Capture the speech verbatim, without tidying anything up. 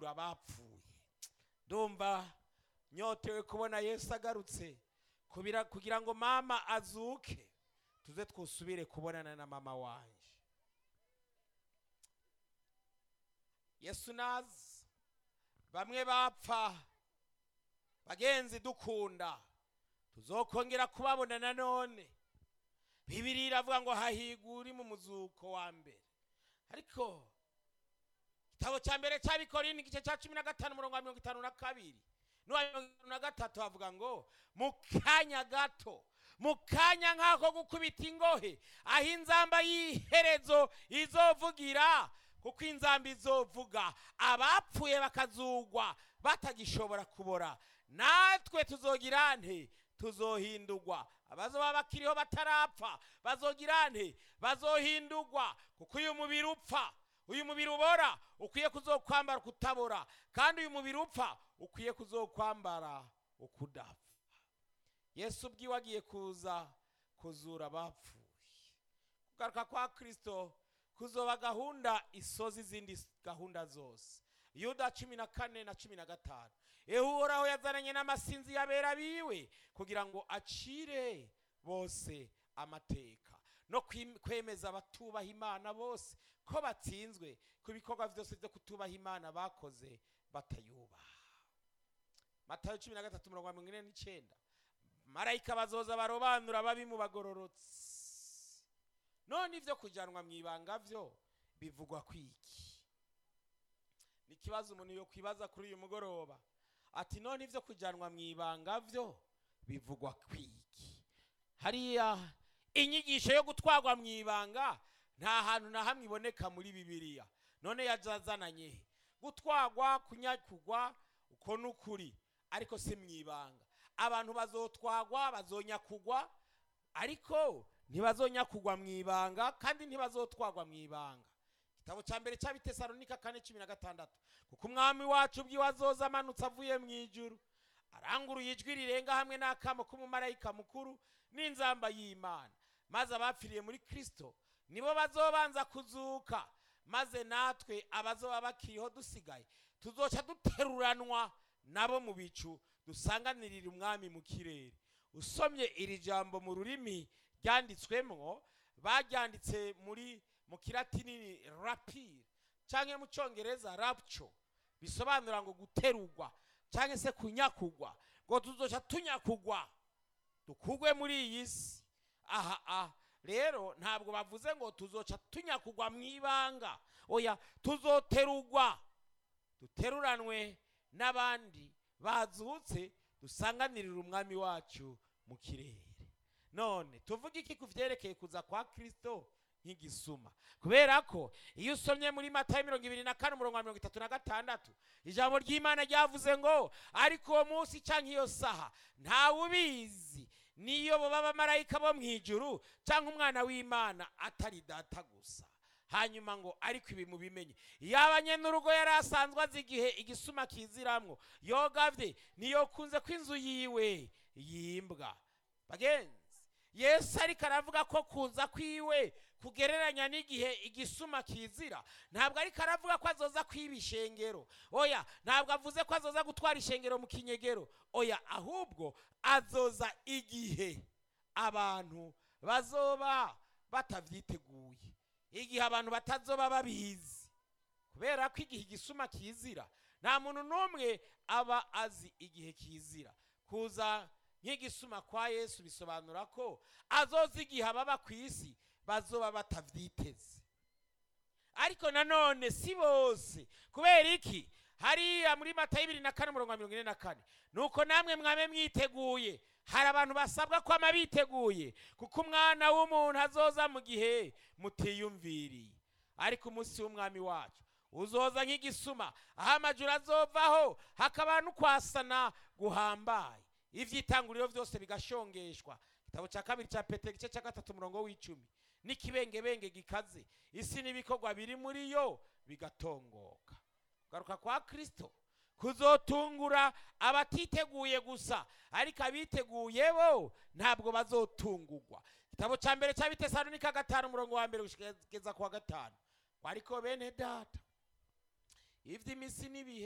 kuzura abapfuye. Ndumva nyotewe kubona Yesu agarutse kubira kugira ngo mama azuke tuze twusubire kubonana na mama wanje. Yesu nazi bamwe bapfa bagenzi dukunda tuzokongera kubabona nanone. Bibiliya iravuga ngo hahiguri mu muzuko wa mbere. Ariko igitabo cya mbere cy'Abikorintho igice cya cumi na gatanu umurongo wa mirongo itanu na kabiri n'uwa mirongo itanu na gatatu havuga ngo mu kanya gato, mu kanya nk'ako gukubita ingohe, aho inzamba y'iherezo izovugira, kuko inzamba izovuga abapfuye bakazugwa batagishobora kubora, natwe tuzogira nte? Tuzohindurwa. Abazoba bakiriho batarapfa bazogira nte? Bazohindurwa, kuko uyu mubiri upfa, uyu mubiri ubora ukwiye kuzokwambara kutabora, kandi uyu mubiri upfa ukwiye kuzokwambara ukudapfa. Yesu ubwiwe agiye kuza kuzura abapfuye. Kugaruka kwa Kristo kuzoba gahunda isozi izindi gahunda zose. Yuda cumi na kane na cumi na gatanu. Uhoraho yazananye n'amasinzi yabera biwe kugira ngo acire bose amateka no kwemeza abatubaha Imana bose ko batsinzwe ku bikorwa byose byo kutubaha Imana bakoze batayubaha. Matayo cumi na gatatu umurongo wa mirongo ine n'icyenda. Marayika bazoza barobanura babi mu bagororotsi. None ivyo kujanwa mwibanga vyo bivugwa kwiki? Ni kibazo umuntu yo kwibaza kuri uyu mugoroba. Ati none ivyo kujanwa mwibanga vyo bivugwa kwiki? Hariya inyigisho yo gutwagwa mwibanga nta hantu na hamwe iboneka muri Bibiliya. None yajazananye gutwagwa kunyakugwa uko nukuri, ariko si mwibanga. Abantu bazotwagwa bazonyakugwa, ariko ntibazonyakugwa mwibanga, kandi ntibazotwagwa mwibanga. Igitabo cya mbere cy'Abitesalonika kane cumi na gatandatu. Kuko umwami wacu ubwiwe azoza amanutse avuye mu ijuru, aranguruye ijwi rirenga hamwe n'akamo k'umumarayika mukuru n'inzamba y'Imana, maze abapfiriye muri Kristo nibo bazobanza kuzuka, maze natwe abazoba bakiriho dusigaye tuzoca duteruranwa nabo mu bicu dusanganirira umwami mu kirere. Usomye iri jambo mu rurimi ryanditswemo, baryanditse muri mu Kilatini rapire canke mu Congereza rapture, bisobanura ngo guterugwa canke se kunyakugwa, ngo tuzoca tunyakugwa dukugwe muri iyi si. Aha ah rero ntabwo bavuze ngo tuzoca tunyakugwa mwibanga, oya tuzoterugwa duteruranwe n'abandi bazutse dusanganirira umwami wacu mu kirere. None tuvuga iki kuvyerekeye kuza kwa Kristo nk'igisuma? Kubera ko iyo usomye muri Matayo mirongo ibiri na kane umurongo wa mirongo itatu na gatandatu, ijambo ry'Imana ryavuze ngo ariko uwo munsi canke iyo saha ntawe ubizi, niyo baba abamarayika bo mw'ijuru canke umwana w'Imana atari data gusa. Hanyuma ngo ariko ibi mubimenye, yabanye n'urugo yari asanzwe azi igihe igisuma kiziramwo, yogavye niyo kunze kw'inzu yiwe yimbwa. Bagenzi, Yesu ariko aravuga ko kuza kwiwe kugereranya n'igihe igisuma kizira. Ntabwo ariko aravuga ko azoza kwiba ishengero, oya. Ntabwo avuze ko azoza gutwara ishengero mu kinyegero, oya. Ahubwo azoza igihe abantu bazoba batavyiteguye, igihe abantu batazoba babizi. Kubera ko igihe igisuma kizira nta muntu n'umwe aba azi igihe kizira. Kuza nk'igisuma kwa Yesu bisobanura ko azoza igihe ababa ku isi bazoba batavyiteze. Ariko nanone si bose. Kubera iki? Hariya muri Matayo ibiri na kane umurongo wa mirongo ine na kane, nuko namwe mwame mwiteguye. Hari abantu basabwa ko amabiteguye, kuko umwana w'umuntu azoza mu gihe mutiyumviriye. Ariko umunsi w'umwami wacu uzoza nk'igisuma, aho amajuru azovaho hakaba n'ukwasana guhambaye, ivy'itanguriro vyose bigashongeshwa. Igitabo cya kabiri cya Petero igice cya gatatu umurongo w'icumi. N'ikibengebenge gikaze, isi n'ibikorwa biri muri yo bigatongoka. Kugaruka kwa Kristo kuzotungura abatiteguye gusa, ariko abiteguye bo ntabwo bazotungurwa. Igitabo cya mbere cy'Abitesalonika gatanu umurongo wa mbere gushikeza kwa gatanu. Ariko bene data, ivy'imisi n'ibihe